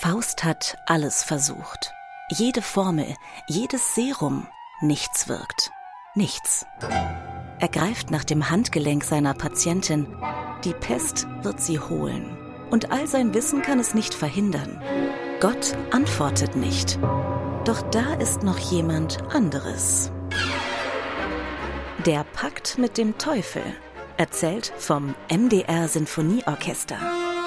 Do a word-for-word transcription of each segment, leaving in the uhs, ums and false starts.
Faust hat alles versucht. Jede Formel, jedes Serum, nichts wirkt. Nichts. Er greift nach dem Handgelenk seiner Patientin. Die Pest wird sie holen. Und all sein Wissen kann es nicht verhindern. Gott antwortet nicht. Doch da ist noch jemand anderes. Der Pakt mit dem Teufel. Erzählt vom M D R Sinfonieorchester.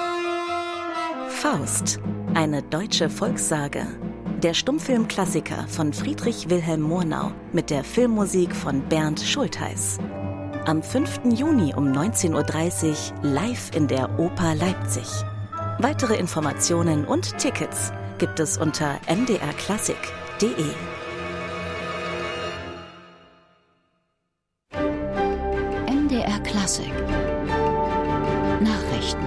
Faust, eine deutsche Volkssage. Der Stummfilmklassiker von Friedrich Wilhelm Murnau mit der Filmmusik von Bernd Schultheiß. Am fünften Juni um neunzehn Uhr dreißig live in der Oper Leipzig. Weitere Informationen und Tickets gibt es unter m d r klassik punkt d e. M D R Klassik Nachrichten.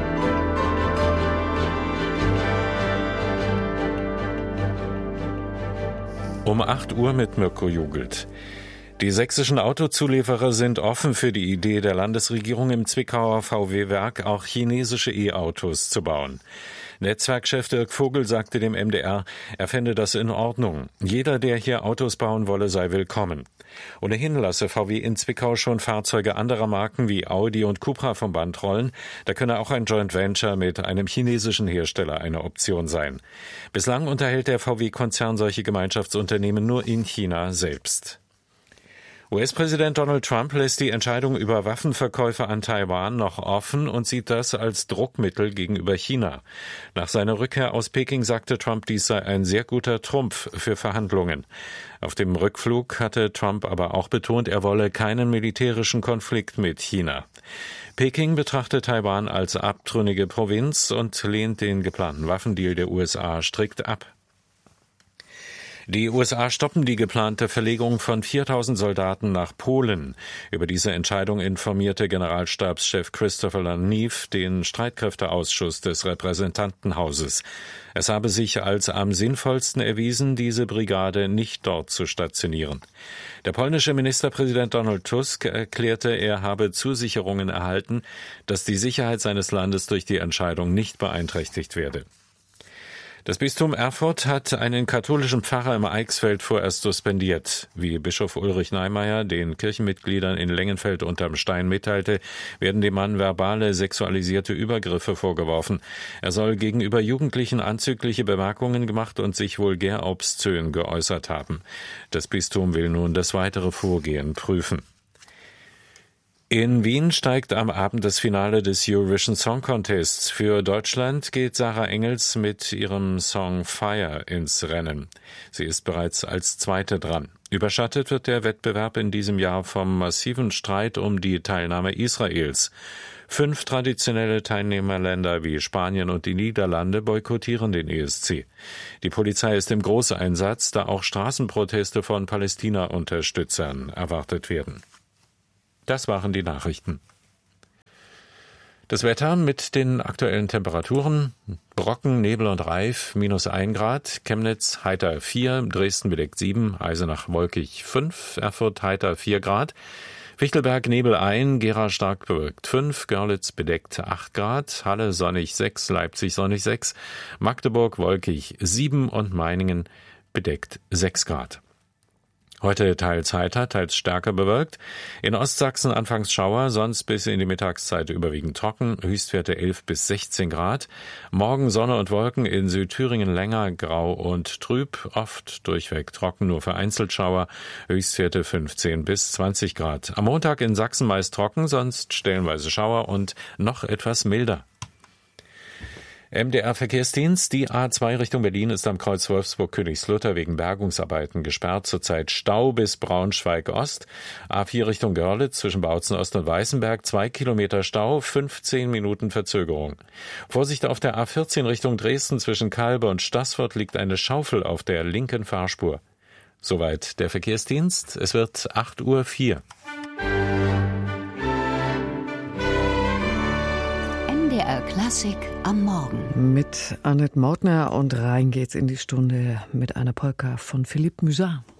Um acht Uhr mit Mirko Jugelt. Die sächsischen Autozulieferer sind offen für die Idee der Landesregierung, im Zwickauer V W-Werk auch chinesische E-Autos zu bauen. Netzwerkchef Dirk Vogel sagte dem M D R, er fände das in Ordnung. Jeder, der hier Autos bauen wolle, sei willkommen. Ohnehin lasse V W in Zwickau schon Fahrzeuge anderer Marken wie Audi und Cupra vom Band rollen. Da könne auch ein Joint Venture mit einem chinesischen Hersteller eine Option sein. Bislang unterhält der V W-Konzern solche Gemeinschaftsunternehmen nur in China selbst. U S-Präsident Donald Trump lässt die Entscheidung über Waffenverkäufe an Taiwan noch offen und sieht das als Druckmittel gegenüber China. Nach seiner Rückkehr aus Peking sagte Trump, dies sei ein sehr guter Trumpf für Verhandlungen. Auf dem Rückflug hatte Trump aber auch betont, er wolle keinen militärischen Konflikt mit China. Peking betrachtet Taiwan als abtrünnige Provinz und lehnt den geplanten Waffendeal der U S A strikt ab. Die U S A stoppen die geplante Verlegung von viertausend Soldaten nach Polen. Über diese Entscheidung informierte Generalstabschef Christopher Lanief den Streitkräfteausschuss des Repräsentantenhauses. Es habe sich als am sinnvollsten erwiesen, diese Brigade nicht dort zu stationieren. Der polnische Ministerpräsident Donald Tusk erklärte, er habe Zusicherungen erhalten, dass die Sicherheit seines Landes durch die Entscheidung nicht beeinträchtigt werde. Das Bistum Erfurt hat einen katholischen Pfarrer im Eichsfeld vorerst suspendiert. Wie Bischof Ulrich Neimeyer den Kirchenmitgliedern in Lengenfeld unterm Stein mitteilte, werden dem Mann verbale sexualisierte Übergriffe vorgeworfen. Er soll gegenüber Jugendlichen anzügliche Bemerkungen gemacht und sich vulgär obszön geäußert haben. Das Bistum will nun das weitere Vorgehen prüfen. In Wien steigt am Abend das Finale des Eurovision Song Contests. Für Deutschland geht Sarah Engels mit ihrem Song Fire ins Rennen. Sie ist bereits als Zweite dran. Überschattet wird der Wettbewerb in diesem Jahr vom massiven Streit um die Teilnahme Israels. Fünf traditionelle Teilnehmerländer wie Spanien und die Niederlande boykottieren den E S C. Die Polizei ist im Großeinsatz, da auch Straßenproteste von Palästina-Unterstützern erwartet werden. Das waren die Nachrichten. Das Wetter mit den aktuellen Temperaturen: Brocken, Nebel und Reif, minus ein Grad, Chemnitz heiter vier, Dresden bedeckt sieben, Eisenach wolkig fünf, Erfurt heiter vier Grad, Fichtelberg Nebel ein, Gera stark bewölkt fünf, Görlitz bedeckt acht Grad, Halle sonnig sechs, Leipzig sonnig sechs, Magdeburg wolkig sieben und Meiningen bedeckt sechs Grad. Heute teils heiter, teils stärker bewölkt. In Ostsachsen anfangs Schauer, sonst bis in die Mittagszeit überwiegend trocken, Höchstwerte elf bis sechzehn Grad. Morgen Sonne und Wolken, in Südthüringen länger grau und trüb, oft durchweg trocken, nur vereinzelt Schauer, Höchstwerte fünfzehn bis zwanzig Grad. Am Montag in Sachsen meist trocken, sonst stellenweise Schauer und noch etwas milder. M D R-Verkehrsdienst. Die A zwei Richtung Berlin ist am Kreuz Wolfsburg-Königslutter wegen Bergungsarbeiten gesperrt. Zurzeit Stau bis Braunschweig-Ost. A vier Richtung Görlitz zwischen Bautzen Ost und Weißenberg. Zwei Kilometer Stau, fünfzehn Minuten Verzögerung. Vorsicht auf der A vierzehn Richtung Dresden zwischen Kalbe und Staßfurt liegt eine Schaufel auf der linken Fahrspur. Soweit der Verkehrsdienst. Es wird acht Uhr vier. M D R Klassik am Morgen. Mit Annette Mautner, und rein geht's in die Stunde mit einer Polka von Philippe Musin.